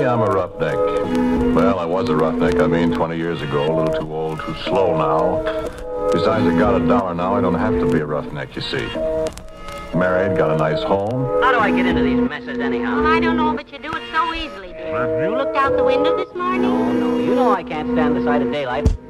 I'm a roughneck. Well, I was a roughneck, 20 years ago. A little too old, too slow now. Besides, I got $1 now. I don't have to be a roughneck, you see. Married, got a nice home. How do I get into these messes anyhow? Well, I don't know, but you do it so easily, dear. You looked out the window this morning? No. You know I can't stand the sight of daylight.